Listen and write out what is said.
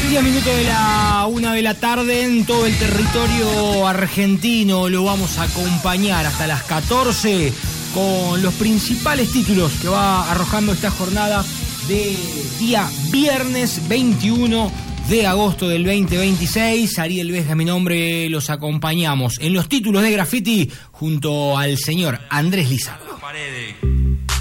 10 minutos de la 1 de la tarde en todo el territorio argentino. Lo vamos a acompañar hasta las 14 con los principales títulos que va arrojando esta jornada de día viernes 21 de agosto del 2026. Ariel Vesga, mi nombre, los acompañamos en los títulos de Graffiti junto al señor Andrés Lizardo. Paredes.